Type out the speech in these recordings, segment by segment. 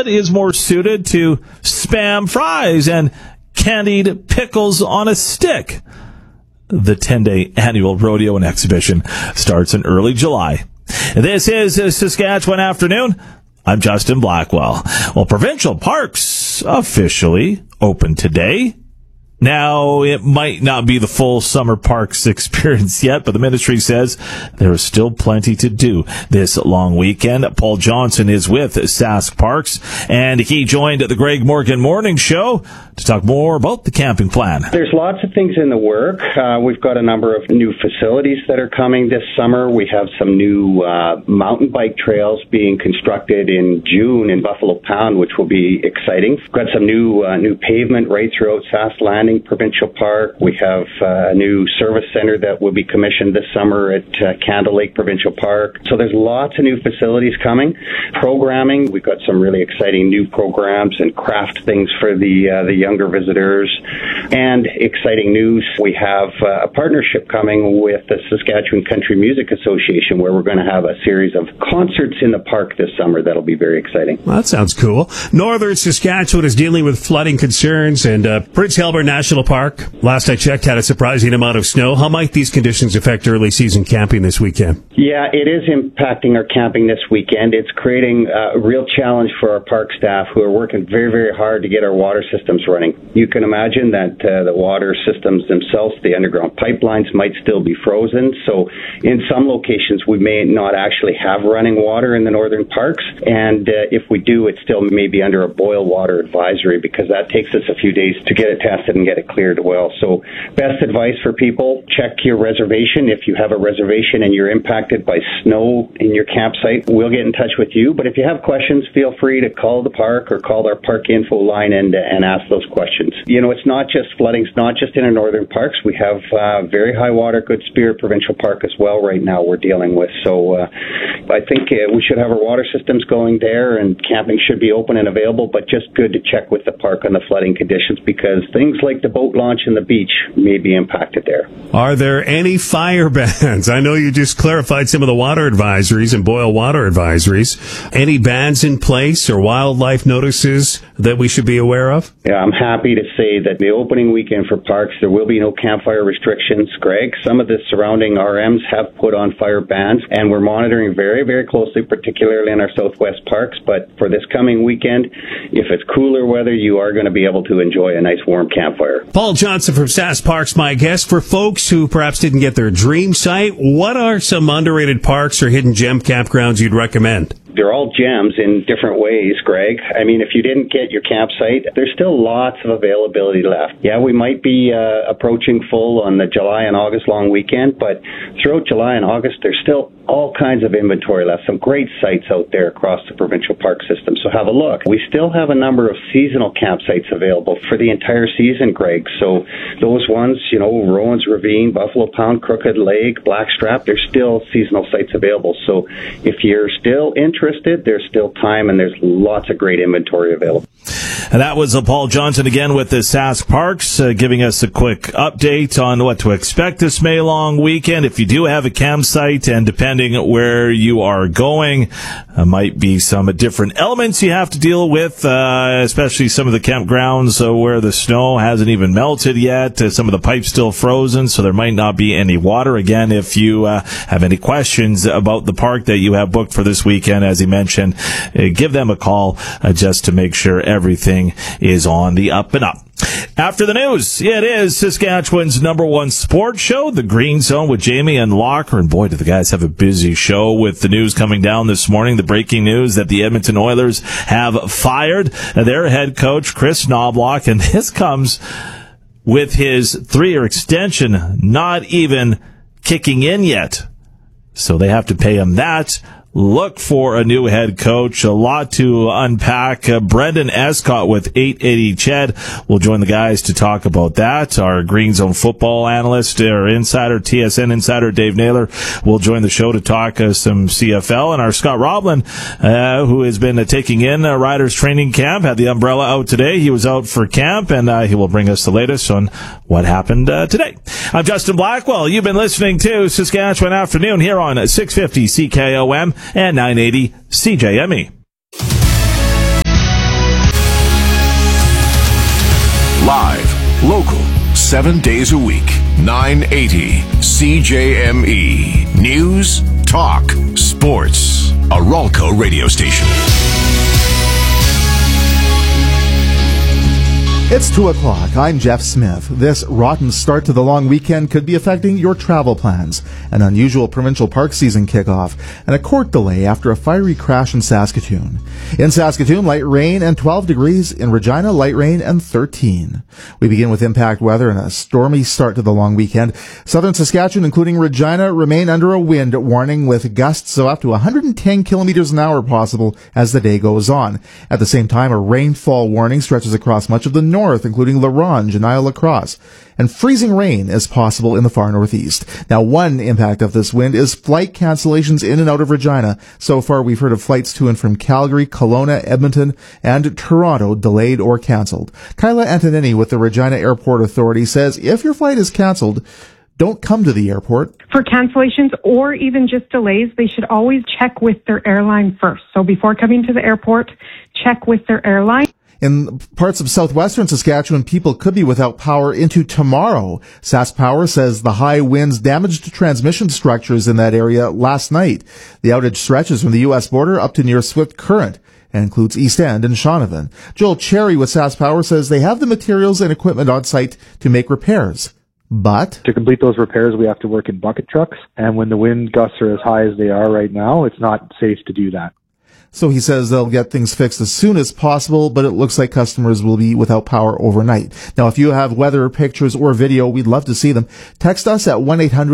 what is more suited to Spam fries and candied pickles on a stick? The 10-day annual rodeo and exhibition starts in early July. This is Saskatchewan Afternoon. I'm Justin Blackwell. Well, provincial parks officially open today. Now, it might not be the full summer parks experience yet, but the ministry says there is still plenty to do this long weekend. Paul Johnson is with Sask Parks, and he joined the Greg Morgan Morning Show to talk more about the camping plan. There's lots of things in the work. We've got a number of new facilities that are coming this summer. We have some new mountain bike trails being constructed in June in Buffalo Pound, which will be exciting. We've got some new pavement right throughout Sask Landing Provincial Park. We have a new service center that will be commissioned this summer at Candle Lake Provincial Park. So there's lots of new facilities coming. Programming, we've got some really exciting new programs and craft things for the younger visitors. And exciting news, we have a partnership coming with the Saskatchewan Country Music Association where we're going to have a series of concerts in the park this summer that'll be very exciting. Well, that sounds cool. Northern Saskatchewan is dealing with flooding concerns, and Prince Albert National Park, last I checked, had a surprising amount of snow. How might these conditions affect early season camping this weekend? Yeah, it is impacting our camping this weekend. It's creating a real challenge for our park staff who are working very, very hard to get our water systems running. You can imagine that the water systems themselves, the underground pipelines, might still be frozen. So in some locations, we may not actually have running water in the northern parks. And if we do, it still may be under a boil water advisory because that takes us a few days to get it tested and get it cleared well. So best advice for people, check your reservation. If you have a reservation and you're impacted by snow in your campsite, we'll get in touch with you. But if you have questions, feel free to call the park or call our park info line and ask those questions. You know, it's not just flooding, it's not just in our northern parks. We have very high water, Good Spirit Provincial Park as well right now we're dealing with. So I think we should have our water systems going there and camping should be open and available, but just good to check with the park on the flooding conditions because things like the boat launch and the beach may be impacted there. Are there any fire bans? I know you just clarified some of the water advisories and boil water advisories. Any bans in place or wildlife notices that we should be aware of? Yeah, I'm happy to say that the opening weekend for parks, there will be no campfire restrictions. Greg, some of the surrounding RMs have put on fire bans, and we're monitoring very, very closely, particularly in our Southwest parks. But for this coming weekend, if it's cooler weather, you are going to be able to enjoy a nice warm campfire. Paul Johnson from Sask Parks, my guest. For folks who perhaps didn't get their dream site, what are some underrated parks or hidden gem campgrounds you'd recommend? They're all gems in different ways, Greg. I mean, if you didn't get your campsite, there's still lots of availability left. Yeah, we might be approaching full on the July and August long weekend, but throughout July and August, there's still all kinds of inventory left. Some great sites out there across the provincial park system, so have a look. We still have a number of seasonal campsites available for the entire season, Greg. So those ones, you know, Rowan's Ravine, Buffalo Pound, Crooked Lake, Blackstrap, there's still seasonal sites available. So if you're still interested, there's still time and there's lots of great inventory available. And that was Paul Johnson again with the Sask Parks, giving us a quick update on what to expect this May long weekend. If you do have a campsite, and depending where you are going, might be some different elements you have to deal with, especially some of the campgrounds where the snow hasn't even melted yet. Some of the pipes still frozen, so there might not be any water. Again, if you have any questions about the park that you have booked for this weekend, as he mentioned, give them a call just to make sure everything is on the up and up. After the news, it is Saskatchewan's number one sports show, The Green Zone with Jamie and Locker. And boy, do the guys have a busy show with the news coming down this morning. The breaking news that the Edmonton Oilers have fired their head coach, Chris Knobloch. And this comes with his 3-year extension not even kicking in yet. So they have to pay him that. Look for a new head coach. A lot to unpack. Brendan Escott with 880 Ched will join the guys to talk about that. Our Green Zone football analyst, our insider, TSN insider, Dave Naylor, will join the show to talk some CFL. And our Scott Roblin, who has been taking in Riders training camp, had the umbrella out today. He was out for camp, and he will bring us the latest on what happened today. I'm Justin Blackwell. You've been listening to Saskatchewan Afternoon here on 650 CKOM and 980 CJME. Local, 7 days a week. 980 CJME. News, talk, sports. A Ralco radio station. It's 2 o'clock. I'm Jeff Smith. This rotten start to the long weekend could be affecting your travel plans. An unusual provincial park season kickoff and a court delay after a fiery crash in Saskatoon. In Saskatoon, light rain and 12 degrees. In Regina, light rain and 13. We begin with impact weather and a stormy start to the long weekend. Southern Saskatchewan, including Regina, remain under a wind warning with gusts of up to 110 kilometers an hour possible as the day goes on. At the same time, a rainfall warning stretches across much of the north, including La Ronge and Isle La Crosse. And freezing rain is possible in the far northeast. Now, one impact of this wind is flight cancellations in and out of Regina. So far, we've heard of flights to and from Calgary, Kelowna, Edmonton, and Toronto delayed or canceled. Kyla Antonini with the Regina Airport Authority says if your flight is canceled, don't come to the airport. For cancellations or even just delays, they should always check with their airline first. So before coming to the airport, check with their airline. In parts of southwestern Saskatchewan, people could be without power into tomorrow. SaskPower says the high winds damaged transmission structures in that area last night. The outage stretches from the U.S. border up to near Swift Current and includes East End and Shaunavon. Joel Cherry with SaskPower says they have the materials and equipment on site to make repairs. But to complete those repairs, we have to work in bucket trucks. And when the wind gusts are as high as they are right now, it's not safe to do that. So he says they'll get things fixed as soon as possible, but it looks like customers will be without power overnight. Now, if you have weather, pictures, or video, we'd love to see them. Text us at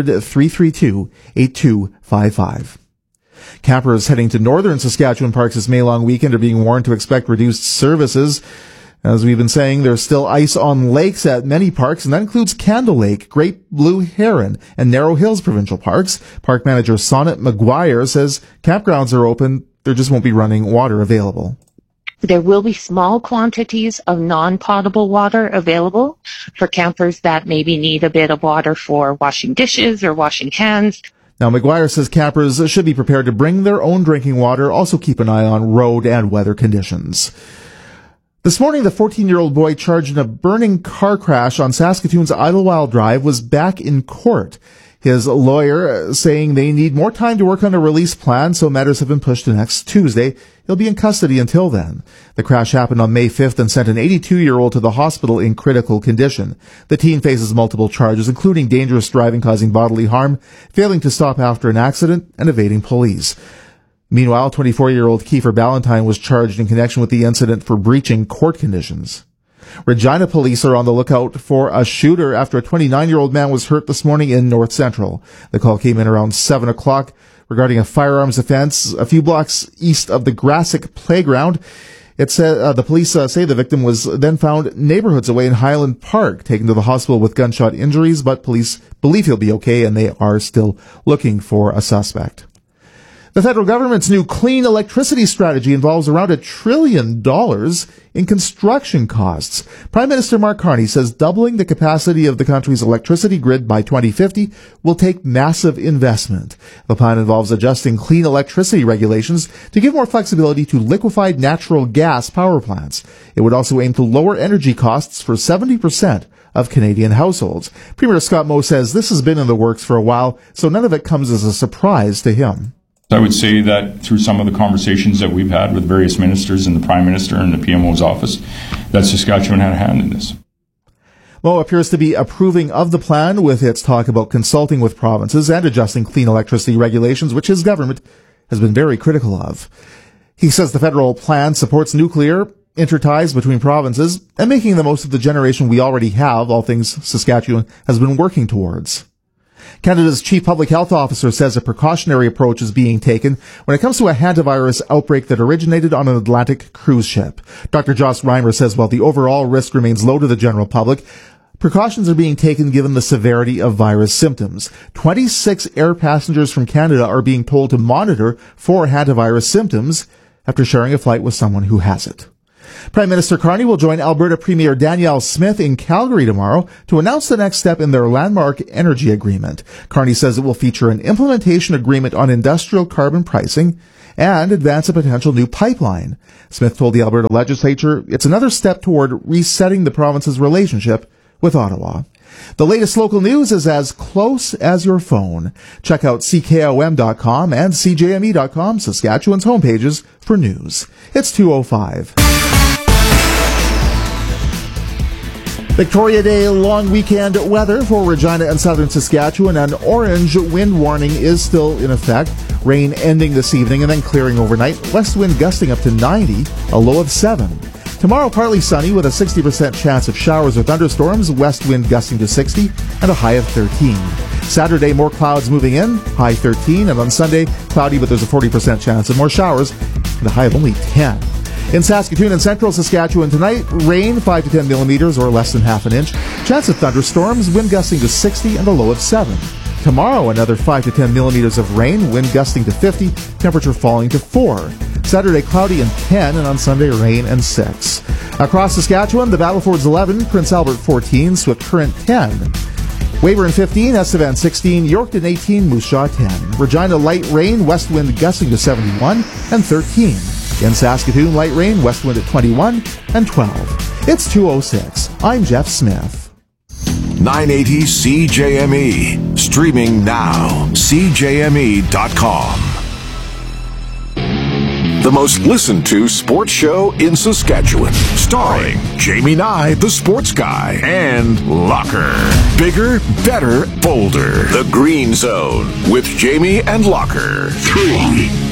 1-800-332-8255. Campers heading to northern Saskatchewan parks this May long weekend are being warned to expect reduced services. As we've been saying, there's still ice on lakes at many parks, and that includes Candle Lake, Great Blue Heron, and Narrow Hills Provincial Parks. Park manager Sonnet McGuire says campgrounds are open. There just won't be running water available. There will be small quantities of non-potable water available for campers that maybe need a bit of water for washing dishes or washing hands. Now, McGuire says campers should be prepared to bring their own drinking water. Also keep an eye on road and weather conditions. This morning, the 14-year-old boy charged in a burning car crash on Saskatoon's Idlewild Drive was back in court. His lawyer saying they need more time to work on a release plan, so matters have been pushed to next Tuesday. He'll be in custody until then. The crash happened on May 5th and sent an 82-year-old to the hospital in critical condition. The teen faces multiple charges, including dangerous driving causing bodily harm, failing to stop after an accident, and evading police. Meanwhile, 24-year-old Kiefer Ballantyne was charged in connection with the incident for breaching court conditions. Regina police are on the lookout for a shooter after a 29-year-old man was hurt this morning in North Central. The call came in around 7 o'clock regarding a firearms offense a few blocks east of the Grassic Playground. It said the police say the victim was then found neighborhoods away in Highland Park, taken to the hospital with gunshot injuries, but police believe he'll be okay, and they are still looking for a suspect. The federal government's new clean electricity strategy involves around $1 trillion in construction costs. Prime Minister Mark Carney says doubling the capacity of the country's electricity grid by 2050 will take massive investment. The plan involves adjusting clean electricity regulations to give more flexibility to liquefied natural gas power plants. It would also aim to lower energy costs for 70% of Canadian households. Premier Scott Moe says this has been in the works for a while, so none of it comes as a surprise to him. I would say that through some of the conversations that we've had with various ministers and the Prime Minister and the PMO's office, that Saskatchewan had a hand in this. Moe appears to be approving of the plan, with its talk about consulting with provinces and adjusting clean electricity regulations, which his government has been very critical of. He says the federal plan supports nuclear, interties between provinces, and making the most of the generation we already have, all things Saskatchewan has been working towards. Canada's chief public health officer says a precautionary approach is being taken when it comes to a hantavirus outbreak that originated on an Atlantic cruise ship. Dr. Joss Reimer says while the overall risk remains low to the general public, precautions are being taken given the severity of virus symptoms. 26 air passengers from Canada are being told to monitor for hantavirus symptoms after sharing a flight with someone who has it. Prime Minister Carney will join Alberta Premier Danielle Smith in Calgary tomorrow to announce the next step in their landmark energy agreement. Carney says it will feature an implementation agreement on industrial carbon pricing and advance a potential new pipeline. Smith told the Alberta legislature it's another step toward resetting the province's relationship with Ottawa. The latest local news is as close as your phone. Check out CKOM.com and CJME.com, Saskatchewan's homepages, for news. It's 2:05. Victoria Day long weekend weather for Regina and southern Saskatchewan. An orange wind warning is still in effect. Rain ending this evening and then clearing overnight. West wind gusting up to 90, a low of 7. Tomorrow, partly sunny with a 60% chance of showers or thunderstorms, west wind gusting to 60 and a high of 13. Saturday, more clouds moving in, high 13, and on Sunday, cloudy but there's a 40% chance of more showers and a high of only 10. In Saskatoon and central Saskatchewan tonight, rain 5 to 10 millimeters or less than half an inch. Chance of thunderstorms, wind gusting to 60 and a low of 7. Tomorrow, another 5 to 10 millimeters of rain, wind gusting to 50, temperature falling to 4. Saturday, cloudy and 10, and on Sunday, rain and 6. Across Saskatchewan, the Battlefords 11, Prince Albert 14, Swift Current 10. Weyburn 15, Estevan 16, Yorkton 18, Moose Jaw 10. Regina, light rain, west wind gusting to 71 and 13. In Saskatoon, light rain, west wind at 21 and 12. It's 2:06. I'm Jeff Smith. 980 CJME. Streaming now. CJME.com. The most listened to sports show in Saskatchewan. Starring Jamie Nye, the sports guy, and Locker. Bigger, better, bolder. The Green Zone with Jamie and Locker. 3.